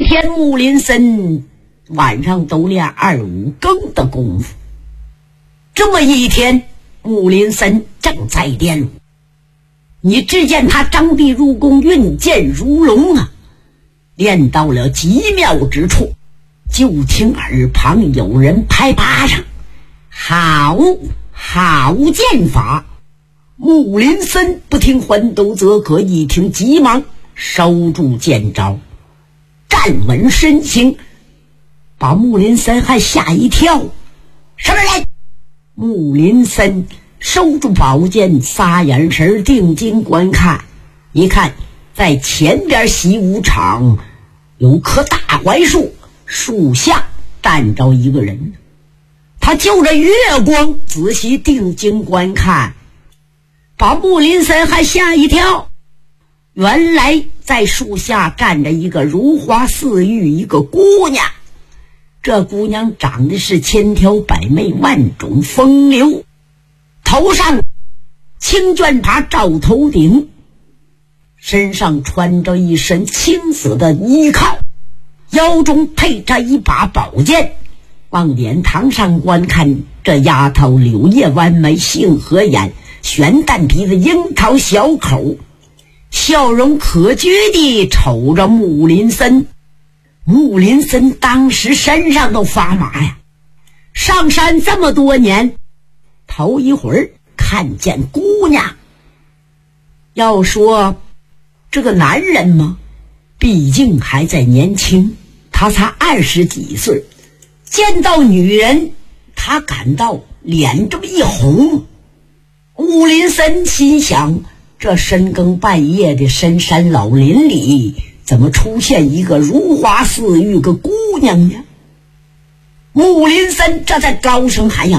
天木林森晚上都练2、5更的功夫。这么一天，木林森正在练武，你只见他张臂入弓，运剑如龙啊，练到了极妙之处，就听耳旁有人拍巴掌，好剑法。木林森不听还斗则可，一听急忙收住剑招，站稳身形，把木林森还吓一跳。什么人？木林森收住宝剑，撒眼神定睛观看，一看在前边习武场有棵大槐树，树下站着一个人。他就着月光仔细定睛观看，把木林森还吓一跳。原来在树下站着一个如花似玉，一个姑娘。这姑娘长得是千挑百媚，万种风流，头上青绢帕罩头顶，身上穿着一身青色的衣靠，腰中配着一把宝剑。往脸堂上观看，这丫头柳叶弯眉，杏核眼，悬蛋鼻子，樱桃小口，笑容可掬地瞅着木林森。木林森当时身上都发麻呀，上山这么多年，头一会儿看见姑娘。要说这个男人嘛，毕竟还在年轻，他才20几岁，见到女人他感到脸这么一红。木林森心想，这深更半夜的深山老林里，怎么出现一个如花似玉个姑娘呢？木林森这才高声喊呀，